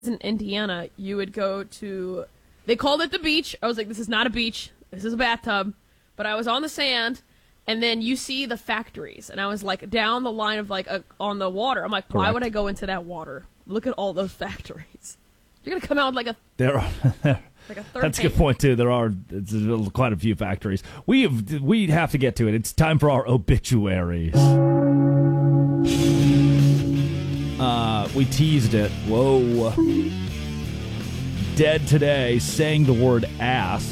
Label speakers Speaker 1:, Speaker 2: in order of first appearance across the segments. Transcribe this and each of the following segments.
Speaker 1: in Indiana, you would go to, they called it the beach. I was like, this is not a beach. This is a bathtub. But I was on the sand, and then you see the factories. And I was like down the line of like on the water. I'm like, why
Speaker 2: Correct.
Speaker 1: would I go into that water? Look at all those factories. You're going to come out with like a...
Speaker 2: There are.
Speaker 1: Like a third
Speaker 2: That's a good point too. There are quite a few factories. We have to get to it. It's time for our obituaries. We teased it. Whoa. Dead today, saying the word ass.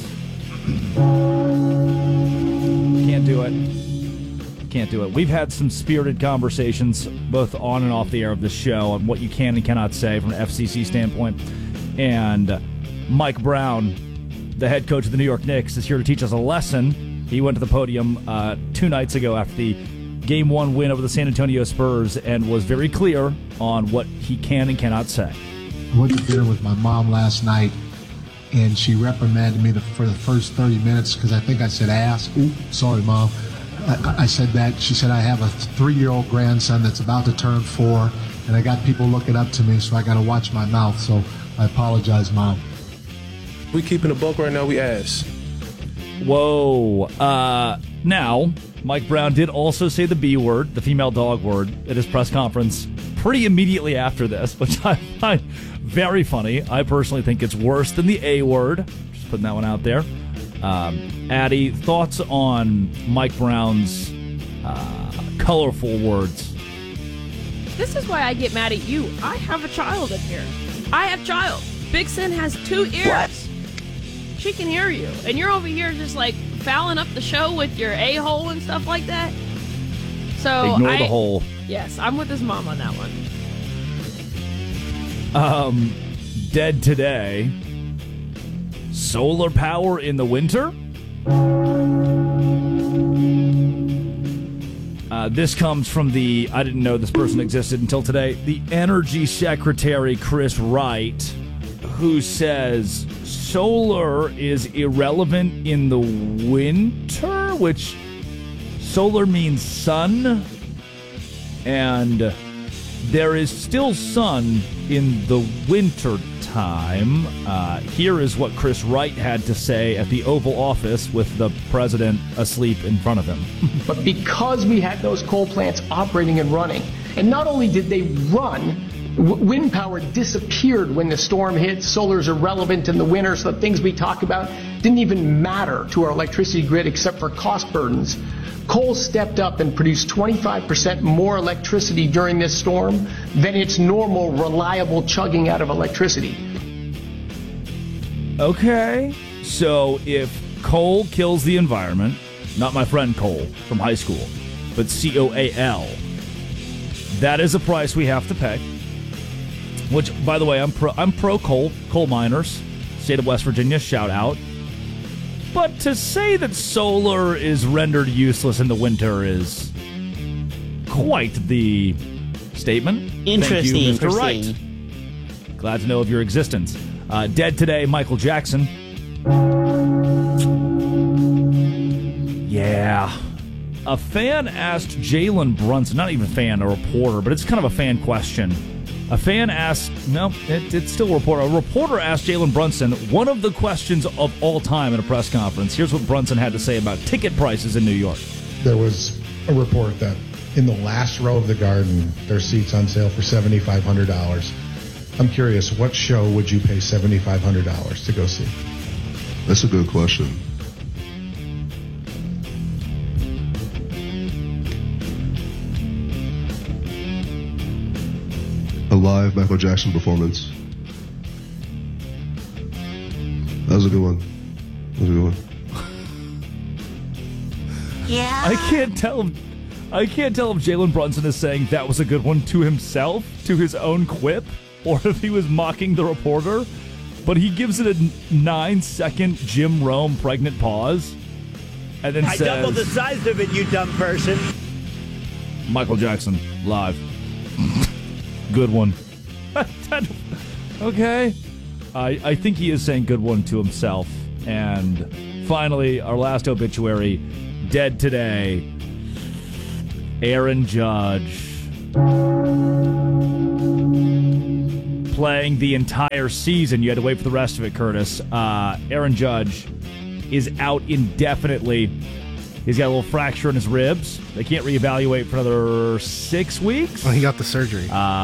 Speaker 2: Can't do it. Can't do it. We've had some spirited conversations, both on and off the air of the show, on what you can and cannot say from an FCC standpoint. And Mike Brown, the head coach of the New York Knicks, is here to teach us a lesson. He went to the podium 2 nights ago after the Game 1 win over the San Antonio Spurs and was very clear on what he can and cannot say.
Speaker 3: I went to dinner with my mom last night, and she reprimanded me for the first 30 minutes because I think I said ass. Ooh, sorry, Mom. I said that. She said I have a 3-year-old grandson that's about to turn 4, and I got people looking up to me, so I got to watch my mouth. So I apologize, Mom.
Speaker 4: We keeping a bulk right now, we ass.
Speaker 2: Whoa. Now, Mike Brown did also say the B word, the female dog word, at his press conference pretty immediately after this, which I find very funny. I personally think it's worse than the A word. Just putting that one out there. Addie, thoughts on Mike Brown's colorful words?
Speaker 1: This is why I get mad at you. I have a child in here. I have child. Big Sin has 2 ears.
Speaker 2: What?
Speaker 1: She can hear you. And you're over here just like fouling up the show with your a-hole and stuff like that. So
Speaker 2: Ignore the hole.
Speaker 1: Yes, I'm with his mom on that one.
Speaker 2: Dead today. Solar power in the winter? This comes from I didn't know this person existed until today, the Energy Secretary, Chris Wright, who says solar is irrelevant in the winter, which solar means sun, and there is still sun in the winter time. Here is what Chris Wright had to say at the Oval Office with the president asleep in front of him.
Speaker 5: But because we had those coal plants operating and running, and not only did they run, wind power disappeared when the storm hit. Solar's irrelevant in the winter, so the things we talk about didn't even matter to our electricity grid except for cost burdens. Coal stepped up and produced 25% more electricity during this storm than its normal, reliable chugging out of electricity.
Speaker 2: Okay, so if coal kills the environment, not my friend Cole from high school, but COAL, that is a price we have to pay. Which, by the way, I'm pro coal miners, state of West Virginia, shout out. But to say that solar is rendered useless in the winter is quite the statement.
Speaker 6: Interesting.
Speaker 2: Thank you, Mr. Wright. Glad to know of your existence. Dead today, Michael Jackson. Yeah. A fan asked Jalen Brunson, not even a fan, a reporter, but it's kind of a fan question. A fan asked, no, it's still a reporter. A reporter asked Jalen Brunson one of the questions of all time at a press conference. Here's what Brunson had to say about ticket prices in New York.
Speaker 7: There was a report that in the last row of the Garden, there's seats on sale for $7,500. I'm curious, what show would you pay $7,500 to go see?
Speaker 8: That's a good question. A live Michael Jackson performance. That was a good one. That was a good one.
Speaker 6: Yeah.
Speaker 2: I can't tell if Jalen Brunson is saying that was a good one to himself, to his own quip, or if he was mocking the reporter. But he gives it a 9-second Jim Rome pregnant pause, and then says,
Speaker 6: I doubled the size of it, you dumb person.
Speaker 2: Michael Jackson, live. Good one. Okay. I think he is saying good one to himself. And finally, our last obituary, dead today, Aaron Judge. playing the entire season. You had to wait for the rest of it, Curtis. Aaron Judge is out indefinitely. He's got a little fracture in his ribs. They can't reevaluate for another 6 weeks.
Speaker 9: Oh, he got the surgery.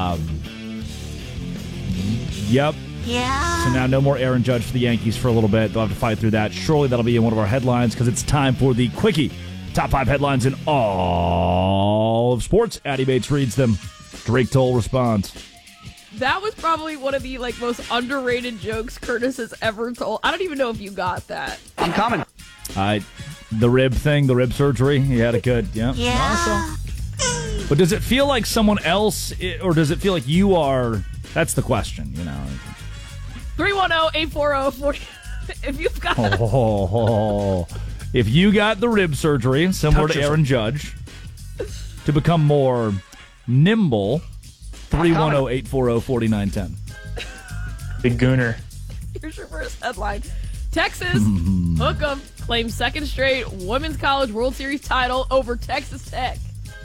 Speaker 2: Yep.
Speaker 6: Yeah.
Speaker 2: So now no more Aaron Judge for the Yankees for a little bit. They'll have to fight through that. Surely that'll be in one of our headlines because it's time for the Quickie. Top 5 headlines in all of sports. Addy Bates reads them. Drake Toll responds.
Speaker 1: That was probably one of the most underrated jokes Curtis has ever told. I don't even know if you got that.
Speaker 6: I'm coming.
Speaker 2: The rib thing, the rib surgery, he had it good. Yeah.
Speaker 6: Yeah.
Speaker 2: But does it feel like someone else, or does it feel like you are? That's the question,
Speaker 1: 310-840-40. If you've got
Speaker 2: if you got the rib surgery, similar to Aaron Judge, to become more nimble, 310-840-4910.
Speaker 9: Big Gooner.
Speaker 1: Here's your first headline. Texas, hook 'em, claims second straight Women's College World Series title over Texas Tech.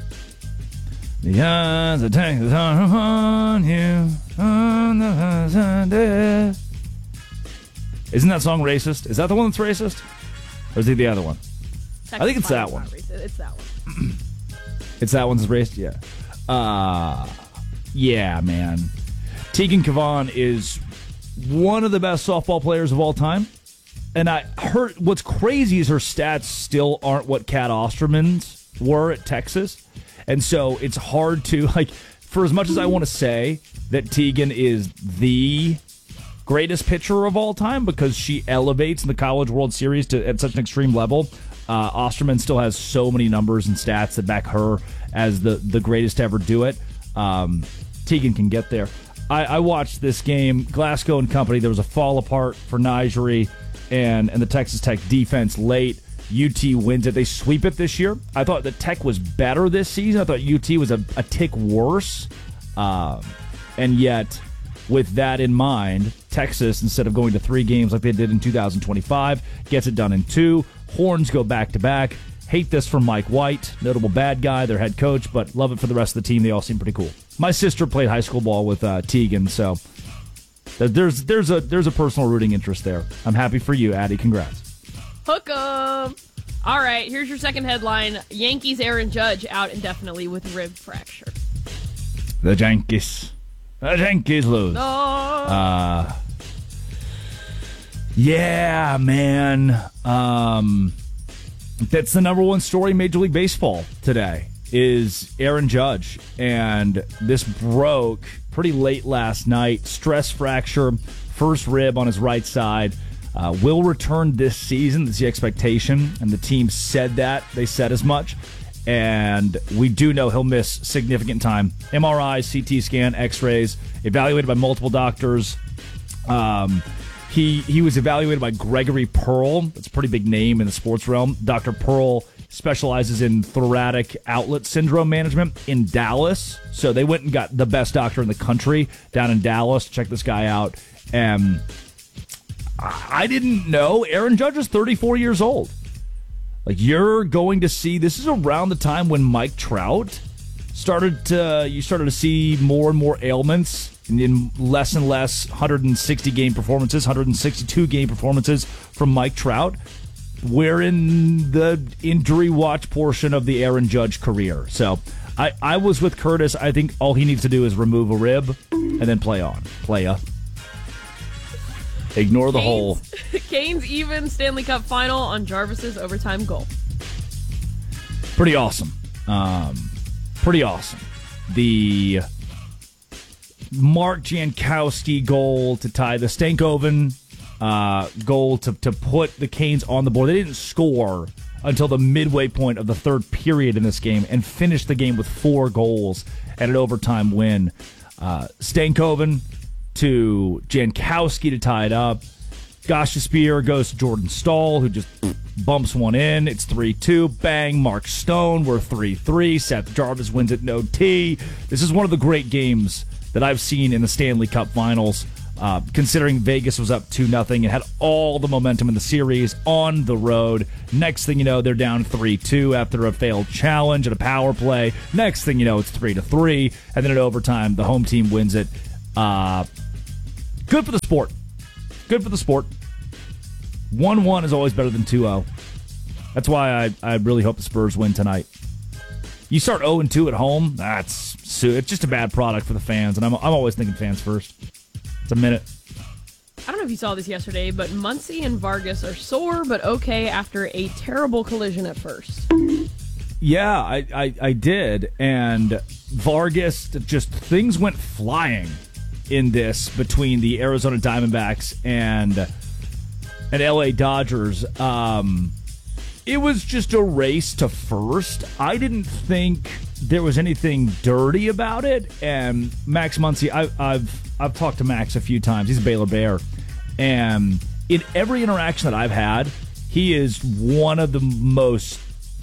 Speaker 2: The Texas on you on the Sunday. Isn't that song racist? Is that the one that's racist? Or is it the other one?
Speaker 1: Texas
Speaker 2: I think it's that one.
Speaker 1: It's that one.
Speaker 2: It's that one's racist? Yeah. Yeah, man. Tegan Kavan is one of the best softball players of all time. And I heard what's crazy is her stats still aren't what Kat Osterman's were at Texas. And so it's hard to, for as much as I want to say that Tegan is the greatest pitcher of all time because she elevates in the College World Series at such an extreme level, Osterman still has so many numbers and stats that back her as the greatest to ever do it. Tegan can get there. I watched this game, Glasgow and company. There was a fall apart for Nigeria and the Texas Tech defense late. UT wins it. They sweep it this year. I thought the Tech was better this season. I thought UT was a tick worse. And yet, with that in mind, Texas, instead of going to 3 games like they did in 2025, gets it done in 2. Horns go back-to-back. Hate this from Mike White, notable bad guy, their head coach, but love it for the rest of the team. They all seem pretty cool. My sister played high school ball with Tegan, so there's a personal rooting interest there. I'm happy for you, Addie. Congrats.
Speaker 1: Hook 'em. All right, here's your second headline. Yankees Aaron Judge out indefinitely with rib fracture.
Speaker 2: The Yankees lose.
Speaker 1: Oh.
Speaker 2: Yeah, man. That's the number one story in Major League Baseball today is Aaron Judge. And this broke pretty late last night. Stress fracture, first rib on his right side. Will return this season. That's the expectation. And the team said that. They said as much. And we do know he'll miss significant time. MRI, CT scan, X-rays, evaluated by multiple doctors. He was evaluated by Gregory Pearl. That's a pretty big name in the sports realm. Dr. Pearl specializes in thoracic outlet syndrome management in Dallas. So they went and got the best doctor in the country down in Dallas to check this guy out. And I didn't know Aaron Judge is 34 years old. You're going to see, this is around the time when Mike Trout started to see more and more ailments in less and less 160 game performances, 162 game performances from Mike Trout. We're in the injury watch portion of the Aaron Judge career. So I was with Curtis. I think all he needs to do is remove a rib and then play on. Ignore the hole.
Speaker 1: Canes even Stanley Cup final on Jarvis's overtime goal.
Speaker 2: Pretty awesome. The Mark Jankowski goal to tie the Stankoven goal to put the Canes on the board. They didn't score until the midway point of the third period in this game and finished the game with 4 goals and an overtime win. Stankoven to Jankowski to tie it up. Gostisbehere goes to Jordan Stahl, who just bumps one in. It's 3-2. Bang, Mark Stone. We're 3-3. Seth Jarvis wins it in OT. This is one of the great games that I've seen in the Stanley Cup Finals, considering Vegas was up 2-0 and had all the momentum in the series on the road. Next thing you know, they're down 3-2 after a failed challenge and a power play. Next thing you know, it's 3-3. And then at overtime, the home team wins it. Good for the sport. Good for the sport. 1-1 is always better than 2-0. That's why I really hope the Spurs win tonight. You start 0-2 at home, it's just a bad product for the fans, and I'm always thinking fans first. It's a minute.
Speaker 1: I don't know if you saw this yesterday, but Muncy and Vargas are sore but okay after a terrible collision at first.
Speaker 2: Yeah, I did, and Vargas, just things went flying in this between the Arizona Diamondbacks and LA Dodgers. It was just a race to first. I didn't think there was anything dirty about it. And Max Muncy, I've talked to Max a few times. He's a Baylor Bear, and in every interaction that I've had, he is one of the most,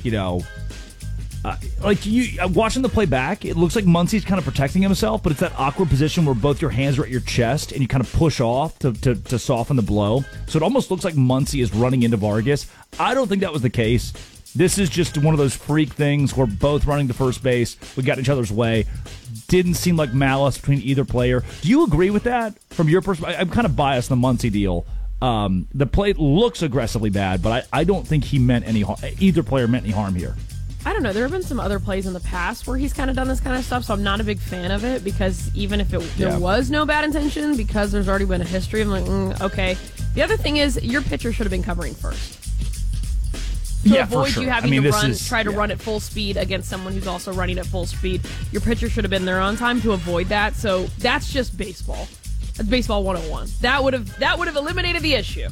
Speaker 2: watching the play back, it looks like Muncy's kind of protecting himself, but it's that awkward position where both your hands are at your chest and you kind of push off to soften the blow. So it almost looks like Muncy is running into Vargas. I don't think that was the case. This is just one of those freak things where both running to first base, we got in each other's way. Didn't seem like malice between either player. Do you agree with that from your perspective? I'm kind of biased on the Muncy deal. The play looks aggressively bad, but I don't think he meant any harm. Either player meant any harm here.
Speaker 1: I don't know. There have been some other plays in the past where he's kind of done this kind of stuff, so I'm not a big fan of it because even if there was no bad intention, because there's already been a history, I'm like, okay. The other thing is your pitcher should have been covering first. To avoid you having to try to run at full speed against someone who's also running at full speed, your pitcher should have been there on time to avoid that. So that's just baseball. That's baseball 101. That would have eliminated the issue.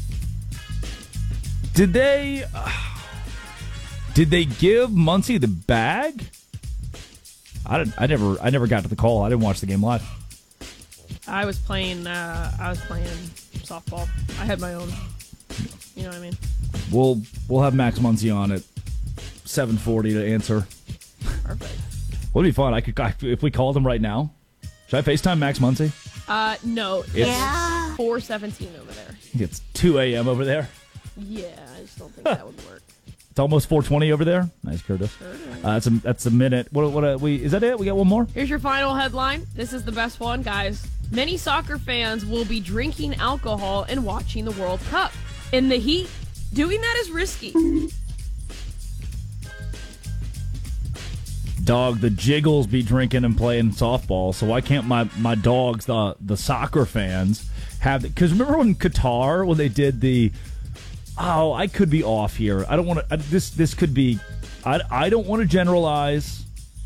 Speaker 2: Did they give Muncy the bag? I never got to the call. I didn't watch the game live.
Speaker 1: I was playing softball. I had my own. You know what I mean?
Speaker 2: We'll have Max Muncy on at 7:40 to answer.
Speaker 1: Perfect.
Speaker 2: Would be fun. If we called him right now. Should I FaceTime Max Muncy?
Speaker 1: No. It's 4:17 over there.
Speaker 2: It's 2 a.m. over there.
Speaker 1: Yeah, I just don't think that would work.
Speaker 2: It's almost 4:20 over there. Nice, Curtis. That's a minute. Is that it? We got one more?
Speaker 1: Here's your final headline. This is the best one, guys. Many soccer fans will be drinking alcohol and watching the World Cup. In the heat, doing that is risky.
Speaker 2: Dog, the Jiggles be drinking and playing softball, so why can't my dogs, the soccer fans, have it? Because remember when Qatar, when they did the... Oh, I could be off here. I don't want to... This could be... I don't want to generalize.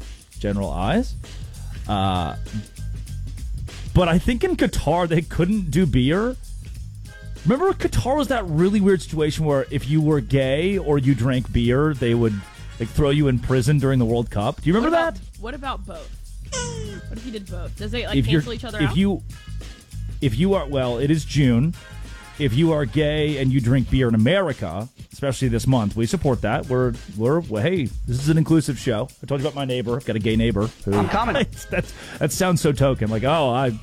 Speaker 2: But I think in Qatar, they couldn't do beer. Remember, Qatar was that really weird situation where if you were gay or you drank beer, they would throw you in prison during the World Cup. Do you remember that?
Speaker 1: What about both? What if you did both? Does they cancel each other out?
Speaker 2: If you are, well, it is June. If you are gay and you drink beer in America, especially this month, we support that. We're hey, this is an inclusive show. I told you about my neighbor. I've got a gay neighbor.
Speaker 6: I'm coming.
Speaker 2: That sounds so token. Like, no,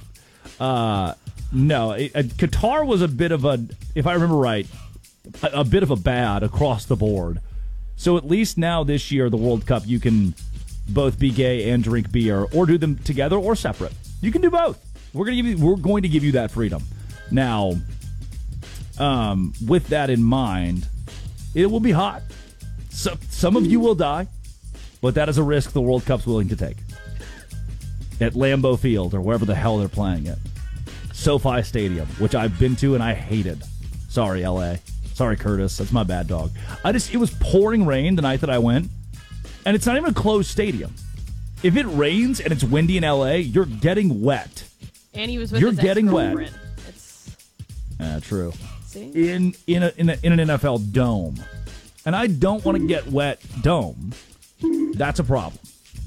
Speaker 2: Qatar was a bit of a, if I remember right, a bit of a bad across the board. So at least now this year, the World Cup, you can both be gay and drink beer, or do them together or separate. You can do both. We're going to give you that freedom. Now, with that in mind, it will be hot. So some of you will die, but that is a risk the World Cup's willing to take. At Lambeau Field or wherever the hell they're playing it. SoFi Stadium, which I've been to and I hated. Sorry, LA. Sorry, Curtis. That's my bad dog. It was pouring rain the night that I went, and it's not even a closed stadium. If it rains and it's windy in LA, you're getting wet.
Speaker 1: And he was with
Speaker 2: You're
Speaker 1: his
Speaker 2: getting
Speaker 1: ex-girlfriend.
Speaker 2: wet. True.
Speaker 1: See?
Speaker 2: In an NFL dome. And I don't want to get wet dome. That's a problem.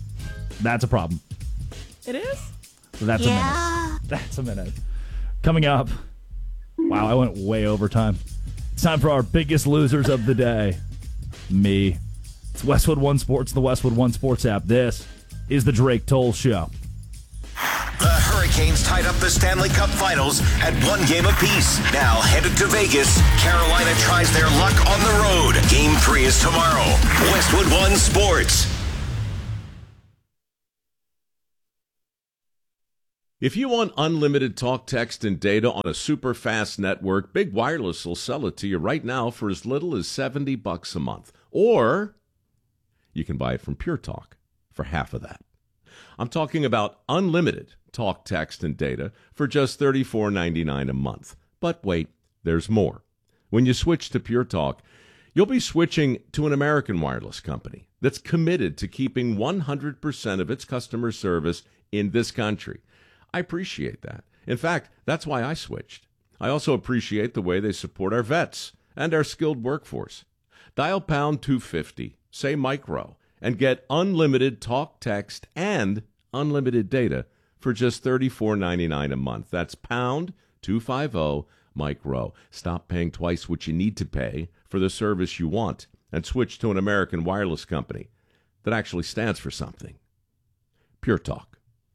Speaker 1: It is?
Speaker 2: So that's a minute. That's a minute. Coming up. Wow, I went way over time. It's time for our biggest losers of the day. Me. It's Westwood One Sports, the Westwood One Sports app. This is the Drake Toll Show.
Speaker 10: The Hurricanes tied up the Stanley Cup Finals at 1 game apiece. Now headed to Vegas, Carolina tries their luck on the road. Game 3 is tomorrow. Westwood One Sports.
Speaker 11: If you want unlimited talk, text, and data on a super fast network, Big Wireless will sell it to you right now for as little as $70 a month. Or you can buy it from Pure Talk for half of that. I'm talking about unlimited talk, text, and data for just $34.99 a month. But wait, there's more. When you switch to Pure Talk, you'll be switching to an American wireless company that's committed to keeping 100% of its customer service in this country. I appreciate that. In fact, that's why I switched. I also appreciate the way they support our vets and our skilled workforce. Dial pound 250, say micro, and get unlimited talk, text, and unlimited data for just $34.99 a month. That's pound 250 micro. Stop paying twice what you need to pay for the service you want and switch to an American wireless company that actually stands for something. Pure Talk.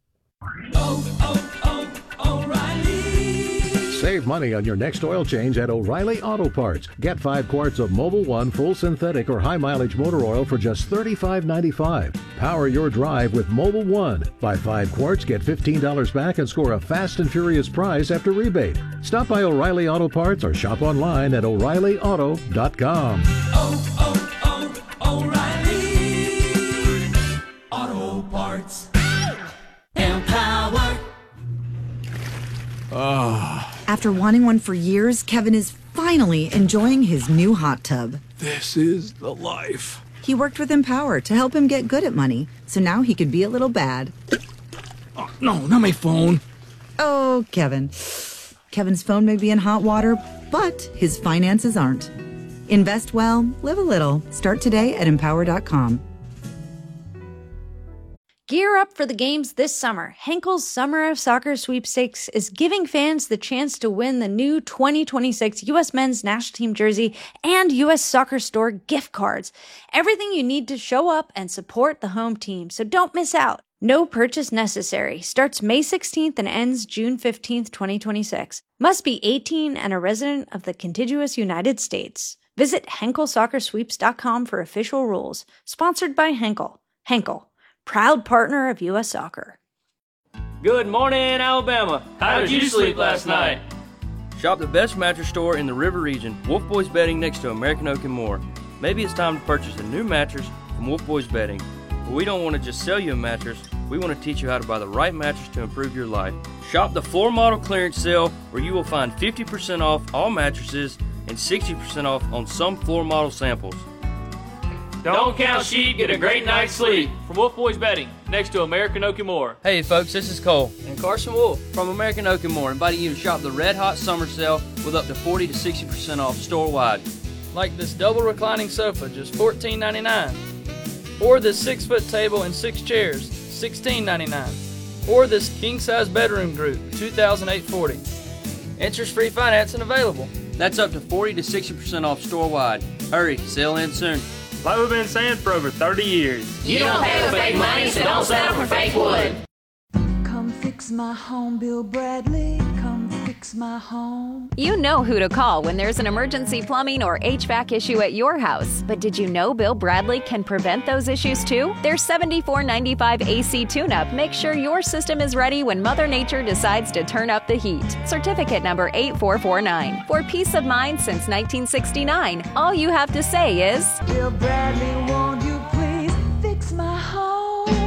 Speaker 12: Save money on your next oil change at O'Reilly Auto Parts. Get 5 quarts of Mobil 1 full synthetic or high mileage motor oil for just $35.95. Power your drive with Mobil 1. Buy 5 quarts, get $15 back, and score a fast and furious prize after rebate. Stop by O'Reilly Auto Parts or shop online at O'ReillyAuto.com.
Speaker 13: O'Reilly Auto Parts. Empower.
Speaker 14: After wanting one for years, Kevin is finally enjoying his new hot tub.
Speaker 15: This is the life.
Speaker 14: He worked with Empower to help him get good at money, so now he could be a little bad.
Speaker 15: Oh, no, not my phone.
Speaker 14: Oh, Kevin. Kevin's phone may be in hot water, but his finances aren't. Invest well, live a little. Start today at Empower.com.
Speaker 16: Gear up for the games this summer. Henkel's Summer of Soccer Sweepstakes is giving fans the chance to win the new 2026 U.S. Men's National Team jersey and U.S. Soccer Store gift cards. Everything you need to show up and support the home team, so don't miss out. No purchase necessary. Starts May 16th and ends June 15th, 2026. Must be 18 and a resident of the contiguous United States. Visit HenkelSoccerSweeps.com for official rules. Sponsored by Henkel. Henkel, proud partner of U.S. Soccer.
Speaker 17: Good morning, Alabama. How did you sleep last night? Shop the best mattress store in the River Region, Wolf Boys Bedding next to American Oak and More. Maybe it's time to purchase a new mattress from Wolf Boys Bedding. But we don't want to just sell you a mattress. We want to teach you how to buy the right mattress to improve your life. Shop the floor model clearance sale where you will find 50% off all mattresses and 60% off on some floor model samples.
Speaker 18: Don't count sheep, get a great night's sleep. From Wolf Boys Bedding, next to American Oak and More.
Speaker 17: Hey folks, this is Cole and Carson Wolf from American Oak and More, inviting you to shop the Red Hot Summer Sale with up to 40 to 60% off store-wide.
Speaker 18: Like this double reclining sofa, just $14.99. Or this 6-foot table and 6 chairs, $16.99. Or this king-size bedroom group, $2,840. Interest-free financing available.
Speaker 17: That's up to 40 to 60% off store-wide. Hurry, sale ends soon.
Speaker 9: Like we've been saying for over 30 years.
Speaker 13: You don't pay with fake money, so don't settle for fake wood.
Speaker 19: Come fix my home, Bill Bradley. Come fix my home.
Speaker 20: You know who to call when there's an emergency plumbing or HVAC issue at your house. But did you know Bill Bradley can prevent those issues too? Their $74.95 AC tune-up makes sure your system is ready when Mother Nature decides to turn up the heat. Certificate number 8449. For peace of mind since 1969, all you have to say is,
Speaker 19: Bill Bradley, won't you please fix my home?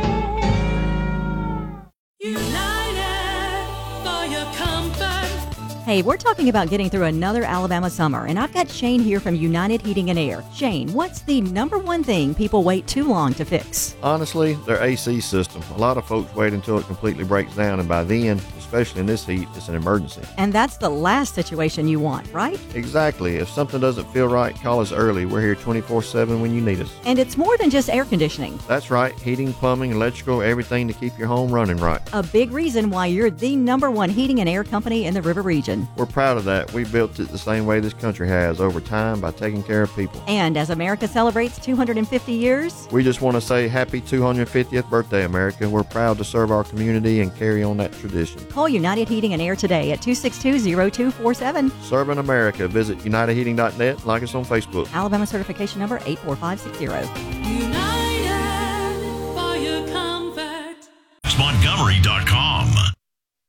Speaker 13: United for your comfort.
Speaker 21: Hey, we're talking about getting through another Alabama summer, and I've got Shane here from United Heating and Air. Shane, what's the number one thing people wait too long to fix?
Speaker 22: Honestly, their AC system. A lot of folks wait until it completely breaks down, and by then, especially in this heat, it's an emergency.
Speaker 21: And that's the last situation you want, right?
Speaker 22: Exactly. If something doesn't feel right, call us early. We're here 24/7 when you need us.
Speaker 21: And it's more than just air conditioning.
Speaker 22: That's right. Heating, plumbing, electrical, everything to keep your home running right.
Speaker 21: A big reason why you're the number one heating and air company in the River Region.
Speaker 22: We're proud of that. We built it the same way this country has, over time, by taking care of people.
Speaker 21: And as America celebrates 250 years,
Speaker 22: we just want to say happy 250th birthday, America. We're proud to serve our community and carry on that tradition.
Speaker 21: Call United Heating and Air today at 262-0247.
Speaker 22: Serving America. Visit UnitedHeating.net. Like us on Facebook.
Speaker 21: Alabama certification number 84560.